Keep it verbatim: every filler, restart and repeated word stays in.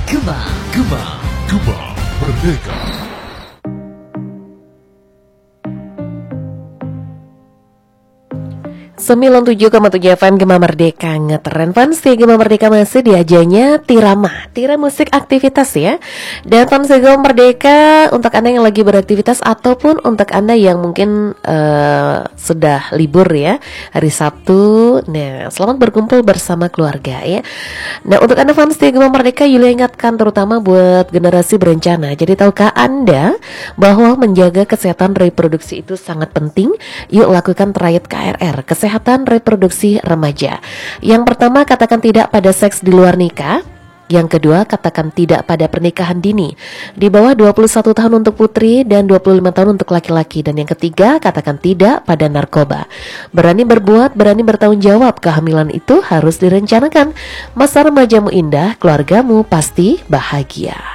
Gema, Gema, Gema Merdeka. sembilan puluh tujuh koma tujuh F M Gema Merdeka ngetren fansi Gema Merdeka masih diajanya Tirama, Tira musik aktivitas ya. Dan fansi Gema Merdeka untuk Anda yang lagi beraktivitas ataupun untuk Anda yang mungkin uh, sudah libur ya hari Sabtu. Nah, selamat berkumpul bersama keluarga ya. Nah, untuk Anda fansi Gema Merdeka, Yulia ingatkan terutama buat generasi berencana. Jadi tahukah Anda bahwa menjaga kesehatan reproduksi itu sangat penting? Yuk lakukan triad K R R, kesehatan reproduksi remaja. Yang pertama, katakan tidak pada seks di luar nikah. Yang kedua, katakan tidak pada pernikahan dini di bawah dua puluh satu tahun untuk putri dan dua puluh lima tahun untuk laki-laki. Dan yang ketiga, katakan tidak pada narkoba. Berani berbuat, berani bertanggung jawab. Kehamilan itu harus direncanakan. Masa remajamu indah, keluargamu pasti bahagia.